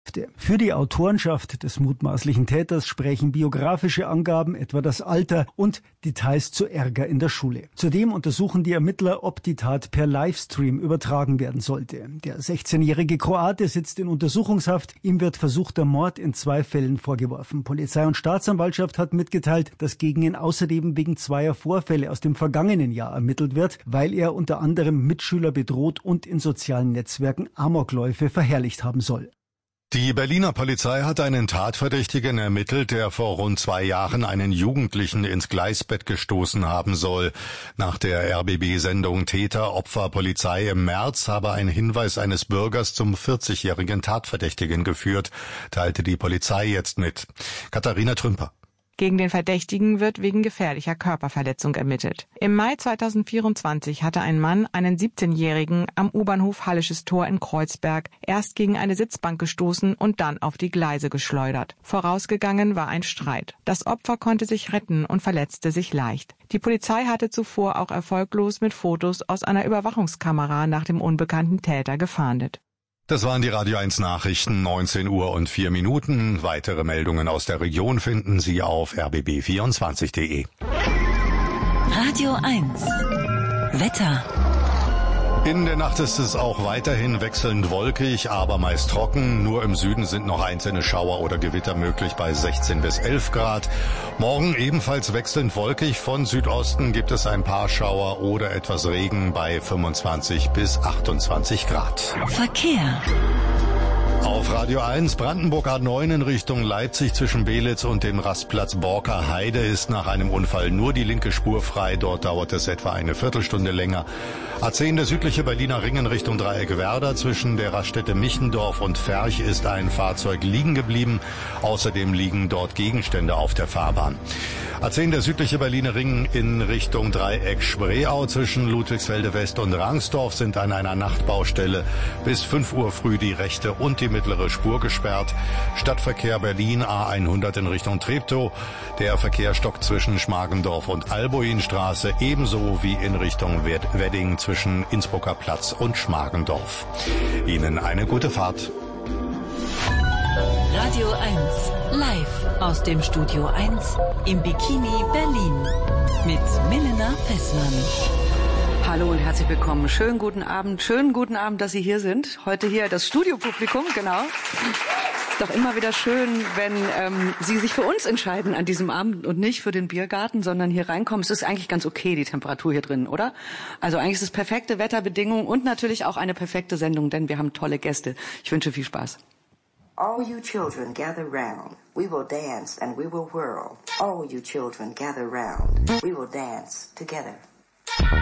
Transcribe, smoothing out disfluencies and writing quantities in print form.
Für die Autorenschaft des mutmaßlichen Täters sprechen biografische Angaben, etwa das Alter und Details zu Ärger in der Schule. Zudem untersuchen die Ermittler, ob die Tat per Livestream übertragen werden sollte. Der 16-jährige Kroate sitzt in Untersuchungshaft. Ihm wird versuchter Mord in 2 Fällen vorgeworfen. Polizei und Staatsanwaltschaft hat mitgeteilt, dass gegen ihn außerdem wegen 2 Vorfälle aus dem vergangenen Jahr ermittelt wird, weil er unter anderem Mitschüler bedroht und in sozialen Netzwerken Amokläufe verherrlicht haben soll. Die Berliner Polizei hat einen Tatverdächtigen ermittelt, der vor rund 2 Jahren einen Jugendlichen ins Gleisbett gestoßen haben soll. Nach der RBB-Sendung Täter, Opfer, Polizei im März habe ein Hinweis eines Bürgers zum 40-jährigen Tatverdächtigen geführt, teilte die Polizei jetzt mit. Katharina Trümper. Gegen den Verdächtigen wird wegen gefährlicher Körperverletzung ermittelt. Im Mai 2024 hatte ein Mann einen 17-Jährigen am U-Bahnhof Hallisches Tor in Kreuzberg erst gegen eine Sitzbank gestoßen und dann auf die Gleise geschleudert. Vorausgegangen war ein Streit. Das Opfer konnte sich retten und verletzte sich leicht. Die Polizei hatte zuvor auch erfolglos mit Fotos aus einer Überwachungskamera nach dem unbekannten Täter gefahndet. Das waren die Radio 1 Nachrichten, 19:04. Weitere Meldungen aus der Region finden Sie auf rbb24.de. Radio 1 Wetter. In der Nacht ist es auch weiterhin wechselnd wolkig, aber meist trocken. Nur im Süden sind noch einzelne Schauer oder Gewitter möglich bei 16 bis 11 Grad. Morgen ebenfalls wechselnd wolkig. Von Südosten gibt es ein paar Schauer oder etwas Regen bei 25 bis 28 Grad. Verkehr. Auf Radio 1 Brandenburg A9 in Richtung Leipzig zwischen Belitz und dem Rastplatz Borker Heide ist nach einem Unfall nur die linke Spur frei. Dort dauert es etwa eine Viertelstunde länger. A10 der südliche Berliner Ring in Richtung Dreieck Werder. Zwischen der Raststätte Michendorf und Ferch ist ein Fahrzeug liegen geblieben. Außerdem liegen dort Gegenstände auf der Fahrbahn. A10 der südliche Berliner Ring in Richtung Dreieck Spreeau. Zwischen Ludwigsfelde West und Rangsdorf sind an einer Nachtbaustelle bis 5 Uhr früh die rechte und die mittlere Spur gesperrt. Stadtverkehr Berlin A100 in Richtung Treptow. Der Verkehr stockt zwischen Schmargendorf und Albuinstraße, ebenso wie in Richtung Wedding zwischen Innsbrucker Platz und Schmargendorf. Ihnen eine gute Fahrt. Radio 1 live aus dem Studio 1 im Bikini Berlin mit Milena Pessmann. Hallo und herzlich willkommen. Schönen guten Abend, dass Sie hier sind. Heute hier das Studiopublikum, genau. Ist doch immer wieder schön, wenn Sie sich für uns entscheiden an diesem Abend und nicht für den Biergarten, sondern hier reinkommen. Es ist eigentlich ganz okay, die Temperatur hier drin, oder? Also eigentlich ist es perfekte Wetterbedingungen und natürlich auch eine perfekte Sendung, denn wir haben tolle Gäste. Ich wünsche viel Spaß. All you children gather round, we will dance and we will whirl. All you children gather round, we will dance together.